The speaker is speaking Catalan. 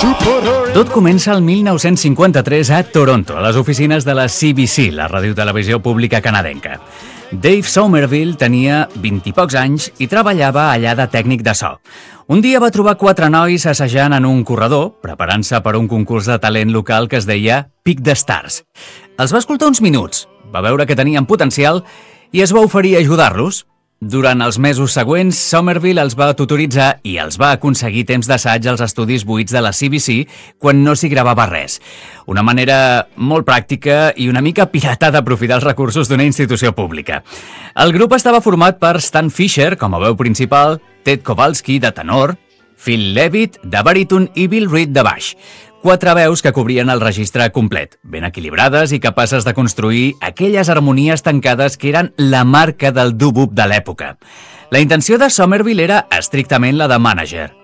Tot comença el 1953 a Toronto, a les oficines de la CBC, la radiotelevisió pública canadenca. Dave Somerville tenia 20 i pocs anys i treballava allà de tècnic de so. Un dia va trobar 4 nois assajant en un corredor, preparant-se per un concurs de talent local que es deia Pick the Stars. Els va escoltar uns minuts, va veure que tenien potencial i es va oferir a ajudar-los. Durant els mesos següents, Somerville els va tutoritzar i els va aconseguir temps d'assaig als estudis buits de la CBC quan no s'hi gravava res. Una manera molt pràctica i una mica pirata d'aprofitar els recursos d'una institució pública. El grup estava format per Stan Fisher, com a veu principal, Ted Kowalski, de tenor, Phil Levitt, de baríton i Bill Reed, de baix. 4 veus que cobrien el registre complet, ben equilibrades i capaces de construir aquelles harmonies tancades que eren la marca del doo-wop de l'època. La intenció de Somerville era estrictament la de mànager,